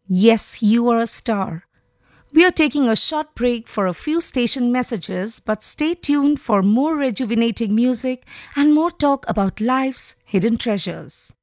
Yes, you are a star. We are taking a short break for a few station messages, but stay tuned for more rejuvenating music and more talk about life's hidden treasures.